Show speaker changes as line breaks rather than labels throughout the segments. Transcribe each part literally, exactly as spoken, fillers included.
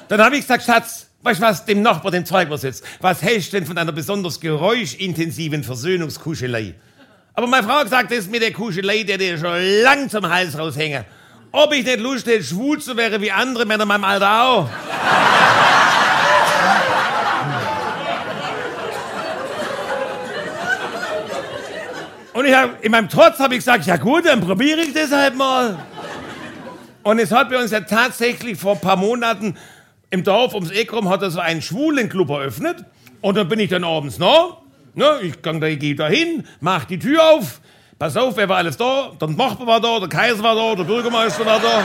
Dann habe ich gesagt, Schatz, weißt du was, dem Nachbar, dem Zeug was jetzt, was hältst du denn von einer besonders geräuschintensiven Versöhnungskuschelei? Aber meine Frau hat gesagt, das ist mit der Kuschelei, der dir schon lang zum Hals raushängen. Ob ich nicht Lust hätte, schwul zu werden wie andere Männer in meinem Alter auch. Und ich hab, in meinem Trotz habe ich gesagt, ja gut, dann probiere ich das halt mal. Und es hat bei uns ja tatsächlich vor ein paar Monaten im Dorf ums Eck rum hat er so einen Schwulenclub eröffnet. Und dann bin ich dann abends noch. Ne, ich gang da, geh da hin, mach die Tür auf. Pass auf, wer war alles da? Der Nachbar war da, der Kaiser war da, der Bürgermeister war da.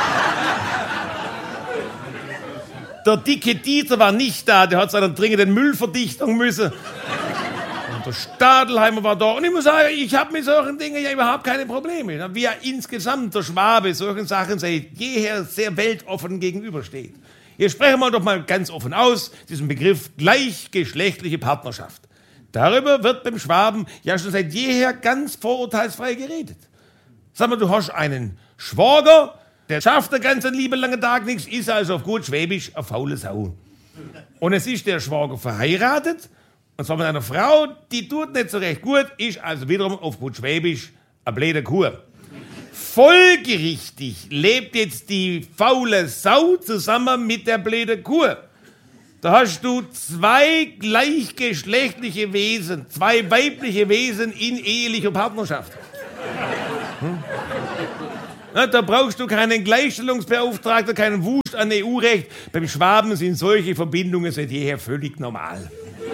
Der dicke Dieter war nicht da, der hat seiner dringenden Müllverdichtung müssen. Und der Stadelheimer war da. Und ich muss sagen, ich habe mit solchen Dingen ja überhaupt keine Probleme. Wie er insgesamt, der Schwabe, solchen Sachen seit jeher sehr weltoffen gegenübersteht. Jetzt sprechen wir doch mal ganz offen aus, diesen Begriff gleichgeschlechtliche Partnerschaft. Darüber wird beim Schwaben ja schon seit jeher ganz vorurteilsfrei geredet. Sag mal, du hast einen Schwager, der schafft den ganzen lieben langen Tag nichts, ist also auf gut Schwäbisch eine faule Sau. Und es ist der Schwager verheiratet, und zwar mit einer Frau, die tut nicht so recht gut, ist also wiederum auf gut Schwäbisch eine blöde Kuh. Folgerichtig lebt jetzt die faule Sau zusammen mit der blöden Kuh. Da hast du zwei gleichgeschlechtliche Wesen, zwei weibliche Wesen in ehelicher Partnerschaft. Hm? Na, da brauchst du keinen Gleichstellungsbeauftragten, keinen Wust an E U-Recht. Beim Schwaben sind solche Verbindungen seit jeher völlig normal.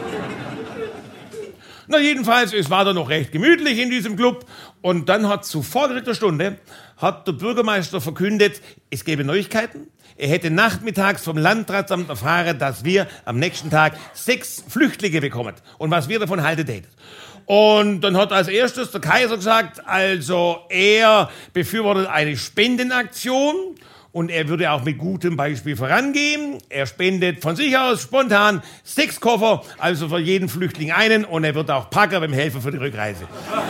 Na jedenfalls, es war da noch recht gemütlich in diesem Club. Und dann hat zu vorgerückter Stunde hat der Bürgermeister verkündet, es gäbe Neuigkeiten. Er hätte nachmittags vom Landratsamt erfahren, dass wir am nächsten Tag sechs Flüchtlinge bekommen. Und was wir davon halten täten. Und dann hat als erstes der Kaiser gesagt, also er befürwortet eine Spendenaktion. Und er würde auch mit gutem Beispiel vorangehen. Er spendet von sich aus spontan sechs Koffer, also für jeden Flüchtling einen. Und er wird auch packen beim Helfen für die Rückreise.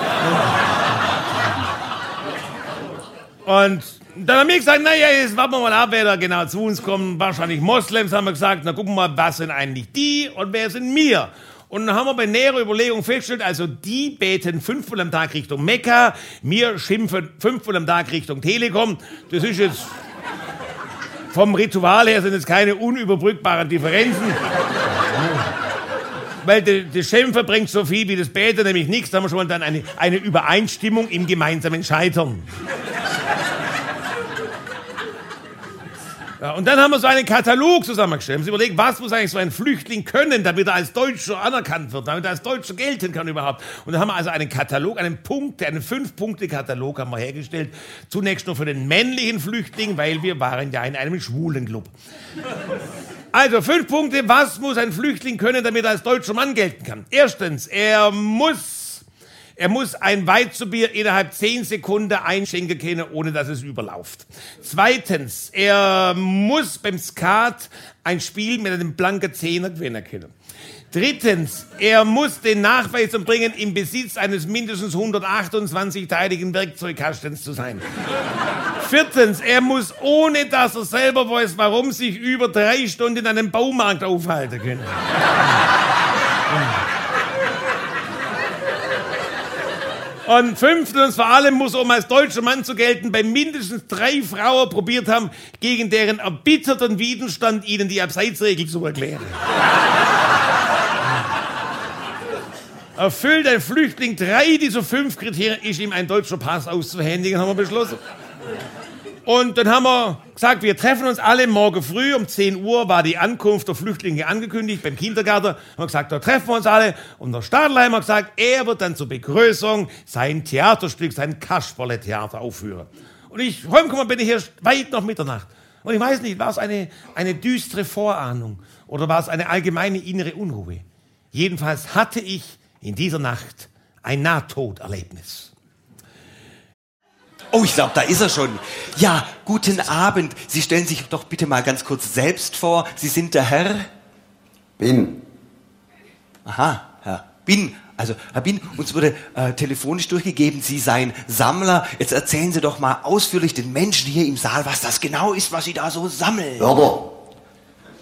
Und dann haben wir gesagt, naja, jetzt warten wir mal ab, wer da genau zu uns kommt. Wahrscheinlich Moslems, haben wir gesagt. Na, gucken wir mal, was sind eigentlich die und wer sind wir? Und dann haben wir bei näherer Überlegung festgestellt, also die beten fünfmal am Tag Richtung Mekka, wir schimpfen fünfmal am Tag Richtung Telekom. Das ist jetzt, vom Ritual her sind es keine unüberbrückbaren Differenzen. Weil das Schimpfen bringt so viel wie das Beten, nämlich nichts. Da haben wir schon mal dann eine, eine Übereinstimmung im gemeinsamen Scheitern. Ja, und dann haben wir so einen Katalog zusammengestellt. Wir haben uns überlegt, was muss eigentlich so ein Flüchtling können, damit er als Deutscher anerkannt wird, damit er als Deutscher gelten kann überhaupt. Und dann haben wir also einen Katalog, einen Punkte, einen Fünf-Punkte-Katalog haben wir hergestellt. Zunächst nur für den männlichen Flüchtling, weil wir waren ja in einem schwulen Club. Also fünf Punkte, was muss ein Flüchtling können, damit er als deutscher Mann gelten kann? Erstens, er muss... Er muss ein Weizenbier innerhalb zehn Sekunden einschenken können, ohne dass es überläuft. Zweitens, er muss beim Skat ein Spiel mit einem blanken Zehner gewinnen können. Drittens, er muss den Nachweis bringen, im Besitz eines mindestens hundertachtundzwanzig-teiligen Werkzeugkastens zu sein. Viertens, er muss, ohne dass er selber weiß, warum, sich über drei Stunden in einem Baumarkt aufhalten können. Und fünftens, vor allem muss er, um als deutscher Mann zu gelten, bei mindestens drei Frauen probiert haben, gegen deren erbitterten Widerstand ihnen die Abseitsregel zu erklären. Erfüllt ein Flüchtling drei dieser fünf Kriterien, ist ihm ein deutscher Pass auszuhändigen, haben wir beschlossen. Und dann haben wir gesagt, wir treffen uns alle morgen früh um zehn Uhr, war die Ankunft der Flüchtlinge angekündigt beim Kindergarten. Haben wir gesagt, da treffen wir uns alle. Und der Stadelheimer hat gesagt, er wird dann zur Begrüßung sein Theaterstück, sein Kasperle-Theater aufführen. Und ich, heute bin ich erst weit nach Mitternacht. Und ich weiß nicht, war es eine, eine düstere Vorahnung oder war es eine allgemeine innere Unruhe? Jedenfalls hatte ich in dieser Nacht ein Nahtoderlebnis.
Oh, ich glaube, da ist er schon. Ja, guten Abend. Sie stellen sich doch bitte mal ganz kurz selbst vor. Sie sind der Herr?
Bin.
Aha, Herr Bin. Also, Herr Bin, uns wurde äh, telefonisch durchgegeben, Sie seien Sammler. Jetzt erzählen Sie doch mal ausführlich den Menschen hier im Saal, was das genau ist, was Sie da so sammeln.
Wörter.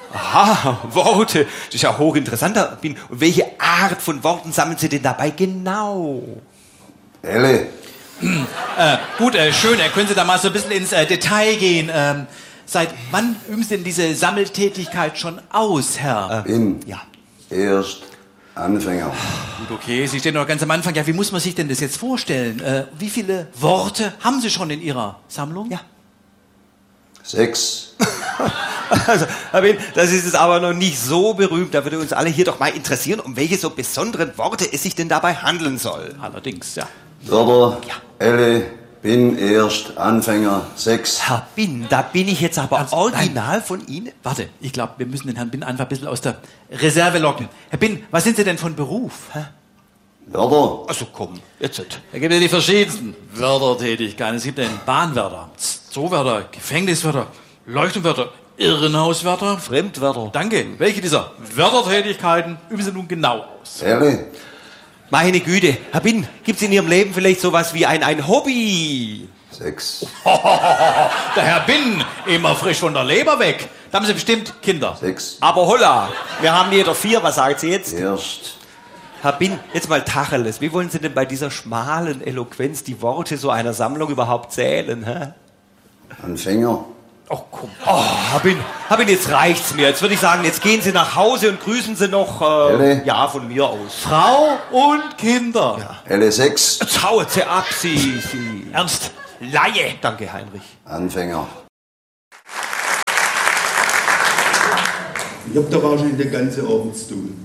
Aha, Worte. Das ist ja hochinteressant, Herr Bin. Und welche Art von Worten sammeln Sie denn dabei genau?
Elle.
Äh, gut, äh, schön. Äh, können Sie da mal so ein bisschen ins äh, Detail gehen? Ähm, seit wann üben Sie denn diese Sammeltätigkeit schon aus, Herr?
Bin
Ja.
erst Anfänger.
Gut, okay. Sie stehen noch ganz am Anfang. Ja, wie muss man sich denn das jetzt vorstellen? Äh, wie viele Worte haben Sie schon in Ihrer Sammlung?
Ja.
Sechs.
Also, Herr Bin, das ist jetzt aber noch nicht so berühmt. Da würde uns alle hier doch mal interessieren, um welche so besonderen Worte es sich denn dabei handeln soll.
Allerdings, ja.
Wörter.
Ja.
Elle. Bin erst Anfänger. Sechs.
Herr Bin, da bin ich jetzt aber
Also,
original von Ihnen.
Warte, ich glaube, wir müssen den Herrn Bin einfach ein bisschen aus der Reserve locken. Herr Bin, was sind Sie denn von Beruf? Hä?
Wörter.
Also komm, jetzt.
Da gibt es die verschiedensten Wörtertätigkeiten. Es gibt den Bahnwärter, Zoowärter, Gefängniswärter, Leuchtturmwärter, Irrenhauswärter.
Fremdwörter.
Danke. Welche dieser Wörtertätigkeiten üben Sie nun genau aus?
Elle.
Meine Güte, Herr Bin, gibt's in Ihrem Leben vielleicht sowas wie ein, ein Hobby?
Sechs.
Der Herr Bin, immer frisch von der Leber weg. Da haben Sie bestimmt Kinder.
Sechs.
Aber holla, wir haben jeder vier, was sagt Sie jetzt?
Erst.
Herr Bin, jetzt mal Tacheles. Wie wollen Sie denn bei dieser schmalen Eloquenz die Worte so einer Sammlung überhaupt zählen? Hä?
Anfänger.
Ach komm.
Oh, Herr Bin, Herr Bin, jetzt reicht's mir. Jetzt würde ich sagen, jetzt gehen Sie nach Hause und grüßen Sie noch, äh,
Elle.
ja, von mir aus.
Frau und Kinder.
Ja.
Elle. Sechs.
Jetzt hauen Sie ab, Sie, Sie.
Ernst, Laie.
Danke, Heinrich.
Anfänger.
Ich hab da wahrscheinlich den ganzen Abend zu tun.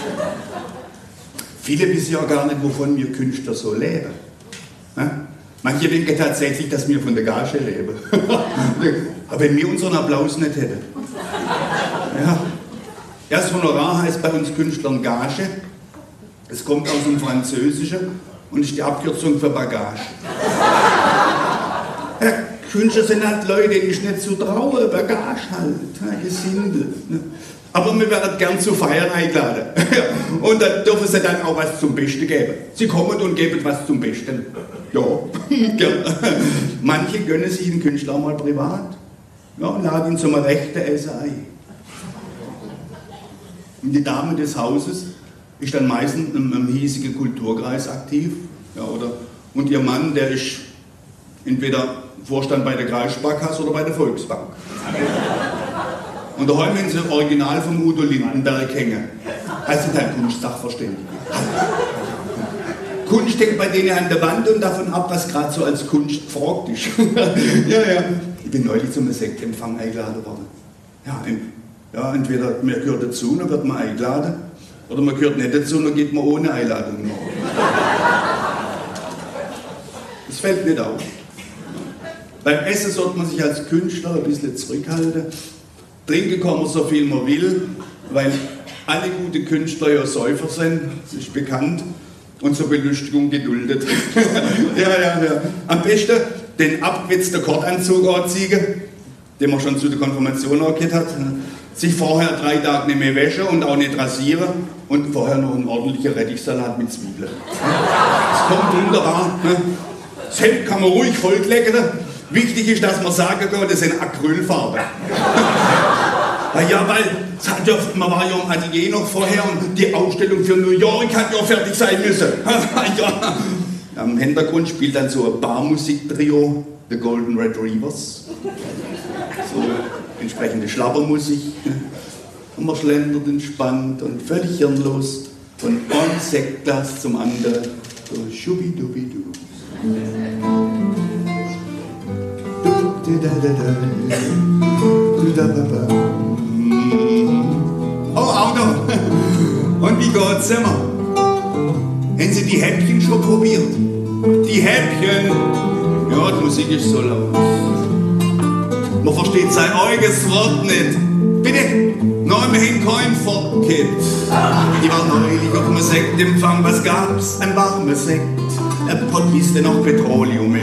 Viele wissen ja gar nicht, wovon wir Künstler so leben. Hä? Manche denken tatsächlich, dass wir von der Gage leben. Aber wenn wir unseren Applaus nicht hätten. Ja. Das Honorar heißt bei uns Künstlern Gage. Es kommt aus dem Französischen und ist die Abkürzung für Bagage. Ja, Künstler sind halt Leute, die ist nicht zu trauen, Bagage halt, ja, Gesindel. Ne? Aber wir werden gern zu Feiern eingeladen. Und da dürfen sie dann auch was zum Besten geben. Sie kommen und geben was zum Besten. Ja, gern. Manche gönnen sich einen Künstler auch mal privat. Ja, und laden ihn zum rechten Essen ein. Und die Dame des Hauses ist dann meistens im, im hiesigen Kulturkreis aktiv. Ja, oder? Und ihr Mann, der ist entweder Vorstand bei der Kreissparkasse oder bei der Volksbank. Und daheim haben sie ein Original vom Udo Lindenberg hängen. Das sind halt Kunstsachverständige. Kunst hängt bei denen an der Wand und davon ab, was gerade so als Kunst gefragt ist. Ja, ja. Ich bin neulich zum Sektempfang eingeladen worden. Ja, ja, entweder man gehört dazu, dann wird man eingeladen, oder man gehört nicht dazu, dann geht man ohne Einladung noch. Das fällt nicht auf. Beim Essen sollte man sich als Künstler ein bisschen zurückhalten. Trinken kann man so viel man will, weil alle gute Künstler ja Säufer sind, das ist bekannt, und zur Belustigung geduldet. Ja, ja, ja. Am besten den abgewetzten Kordanzug anziehen, den man schon zu der Konfirmation angehört hat. Sich vorher drei Tage nicht mehr waschen und auch nicht rasieren und vorher noch einen ordentlichen Rettichsalat mit Zwiebeln. Das kommt wunderbar. Das Hemd kann man ruhig vollklecken. Wichtig ist, dass man sagen kann, das sind Acrylfarben. Ja, weil ja, man war ja im Atelier noch vorher und die Ausstellung für New York hat ja fertig sein müssen. Ja. Am Hintergrund spielt dann so ein Barmusiktrio, The Golden Retrievers. So entsprechende Schlappermusik. Und man schlendert entspannt und völlig hirnlos von einem Sektglas zum anderen. So schubidubidu. Oh, Auto! Und wie geht's immer? Haben Sie die Häppchen schon probiert? Die Häppchen! Ja, die Musik ist so laut. Man versteht sein eigenes Wort nicht. Bitte? Noch immerhin kein Fortkind. Ich war neulich auf einem Sektempfang. Was gab's? Ein warmer Sekt. Ein Pott ist noch Petroleum.